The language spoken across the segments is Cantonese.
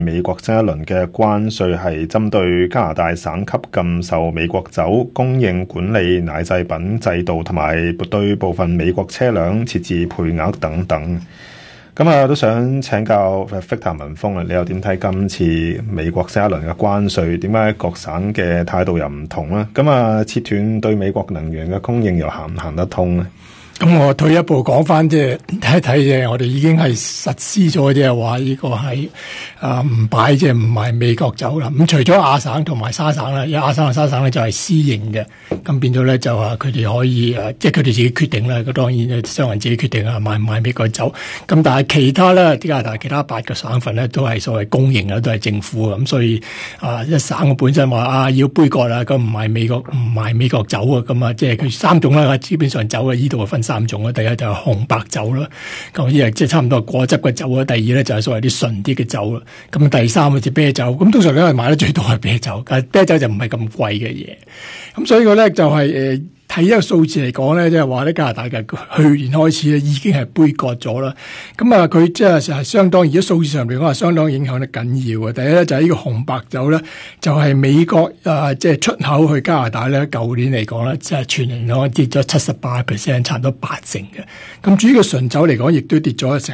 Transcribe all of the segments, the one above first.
美國新一輪嘅關稅係針對加拿大省級禁售美國酒、供應管理奶製品制度，同埋對部分美國車輛設置配額等等。咁啊，都想請教 Victor 文鋒啊，你又點睇今次美國新一輪嘅關稅？點解各省嘅態度又唔同咧？咁啊，切斷對美國能源嘅供應又行唔行得通咧？ 咁我退一步講翻，即係睇一睇嘅，我哋已經係實施咗，即係話呢個係唔擺，即係唔係美國酒啦。咁除咗亞省同埋沙省啦，因為亞省同沙省咧就係私營嘅，咁變咗咧就話佢哋可以即係佢哋自己決定啦。咁當然商人自己決定啊，買唔買美國酒。咁但係其他咧，加拿大其他8個省份咧都係所謂公營啦，都係政府咁，所以一省本身話要杯葛啦，咁唔賣美國酒啊，咁啊即係佢3種啦，基本上酒啊呢度分3種啦，第一就係紅白酒啦，咁呢係即係差唔多果汁嘅酒啦。第二咧就係所謂啲純啲嘅酒啦。咁第三好似啤酒，咁通常咧買得最多係啤酒，但係啤酒就唔係咁貴嘅嘢。咁所以個咧就係睇一個數字嚟講咧，即係話咧加拿大嘅去年開始咧已經係杯葛咗啦。咁啊，佢即係相當，而家數字上嚟講係相當影響得緊要嘅。第一咧就係呢個紅白酒咧，就係美國即係出口去加拿大咧，舊年嚟講咧，即係全年嚟講跌咗78%，差唔多8成嘅。咁至於個純酒嚟講，亦都跌咗成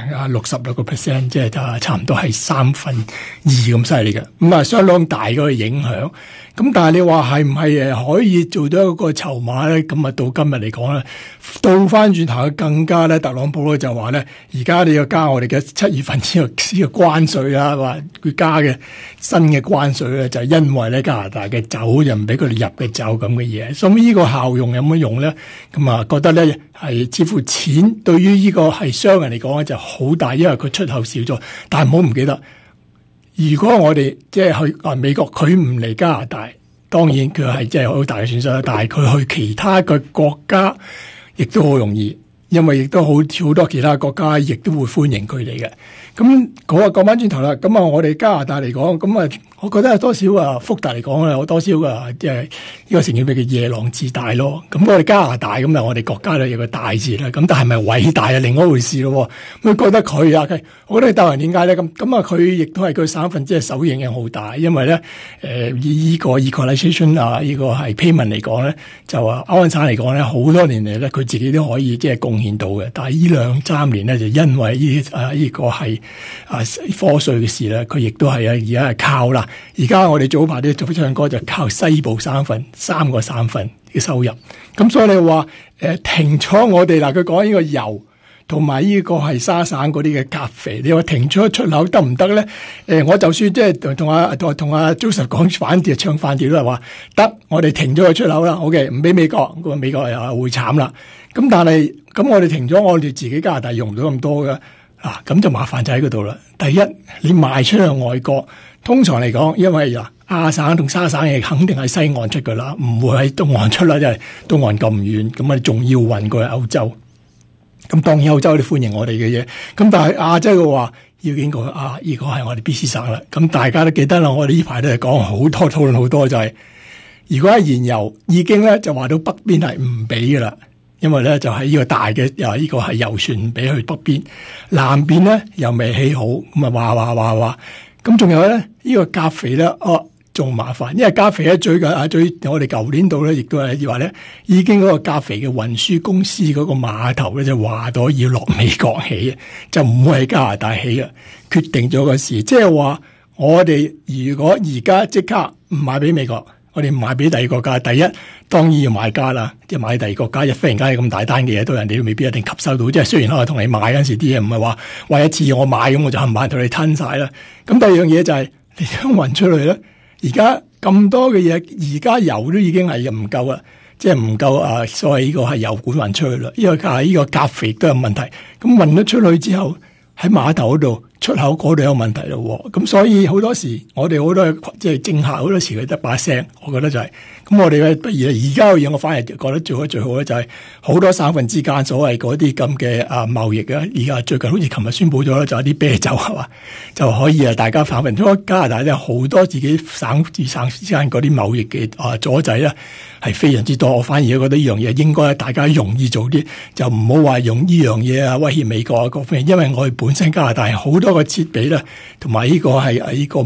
66%，即係差唔多係2/3咁犀利嘅。咁啊，相當大嗰個影響。咁但係你話係唔係可以做到一個籌碼咧？咁啊到今日嚟講咧，倒翻轉頭更加咧，特朗普咧就話咧，而家你要加我哋嘅7月份呢個關稅啦，話佢加嘅新嘅關稅咧，就係因為咧加拿大嘅酒就唔俾佢哋入嘅酒咁嘅嘢，所以呢個效用有乜用咧？咁啊覺得咧係似乎錢對於呢個係商人嚟講咧就好大，因為佢出口少咗，但係唔好唔記得。如果我哋即係去美國，佢唔嚟加拿大，當然佢係即係好大嘅損失啦。但係佢去其他嘅國家，亦都好容易，因為亦都好多其他國家亦都會歡迎佢哋嘅。咁講翻轉頭啦，咁啊我哋加拿大嚟講，咁啊我覺得有多少福特嚟講咧，有多少即係呢個成語叫夜郎自大咯。咁我哋加拿大咁啊，我哋國家咧有個大字啦。咁但係咪偉大啊？另外一回事咯。咁覺得佢我覺得大人點解咧？咁啊佢亦都係佢省份即係首影響好大，因為咧以呢個 equalization 呢個係 payment 嚟講咧，就話歐元省嚟講咧，好多年嚟咧佢自己都可以即係貢獻到嘅。但係呢2-3年咧就因為呢個係課稅嘅事咧，佢亦都係而家係靠啦。而家我哋早排啲唱歌就靠西部3個省份嘅收入。咁所以你話停咗我哋嗱，佢講呢個油同埋呢個係沙省嗰啲嘅咖啡，你話停咗出口得唔得咧？我就算即係同阿 Joseph 講反調唱反調都係話得，我哋停咗個出口啦。OK， 唔俾美國，咁美國又會慘啦。咁但係咁我哋停咗，我哋自己加拿大用唔到咁多嘅。咁就麻煩就喺嗰度啦。第一，你賣出去外國，通常嚟講，因為亞省同沙省係肯定係西岸出噶啦，唔會喺東岸出啦，因為東岸咁遠，咁啊仲要運過去歐洲。咁當然歐洲都歡迎我哋嘅嘢，咁但係亞洲嘅話要經過呢個係我哋 BC 省啦。咁大家都記得啦，我哋呢排都係講好多討論好多，就係如果係燃油已經咧就話到北邊係唔俾噶啦。因為咧就係呢個大嘅呢個係油船俾去北邊，南邊咧又未起好，咁啊話，咁仲有咧呢個加肥咧，仲麻煩，因為加肥咧最近我哋舊年度咧亦都係話咧已經嗰個加肥嘅運輸公司嗰個碼頭咧就話咗要落美國起，就唔會喺加拿大起啊，決定咗個事，即係話我哋如果而家即刻唔賣俾美國。我哋唔賣俾第二個國家，第一當然要買家啦，即係買第二個國家，忽然間有咁大單嘅嘢，都人哋都未必一定吸收到。即係雖然我同你買嗰陣時啲嘢唔係話為一次我買咁我就冚唪唥同你吞晒啦。咁第二樣嘢就係你點運出去咧？而家咁多嘅嘢，而家油都已經係唔夠啦，即係唔夠所謂呢個係油管運出去啦。呢個加肥都有問題。咁運咗出去之後喺碼頭嗰度。出口嗰度有問題咯，咁所以好多時我哋好多即係政客好多時佢得把聲，我覺得就係咁我哋咧不如而家嘅嘢，我反而覺得做得最好咧就係好多省份之間所謂嗰啲咁嘅貿易啊，而家最近好似琴日宣布咗咧，就有啲啤酒係嘛就可以大家省份，因為加拿大咧好多自己省與省之間嗰啲貿易嘅阻滯咧係非常之多，我反而覺得呢樣嘢應該大家容易做啲，就唔好話用呢樣嘢威脅美國啊各方面，因為我哋本身加拿大好多多個設備咧，同埋呢個係呢個